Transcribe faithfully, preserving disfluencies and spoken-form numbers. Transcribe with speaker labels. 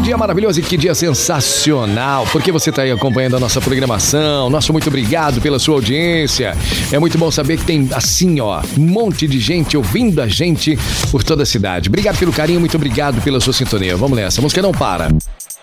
Speaker 1: dia maravilhoso e que dia sensacional, porque você está aí acompanhando a nossa programação. Nosso muito obrigado pela sua audiência. É muito bom saber que tem assim, ó, um monte de gente ouvindo a gente por toda a cidade. Obrigado pelo carinho, muito obrigado pela sua sintonia. Vamos nessa, a música não para.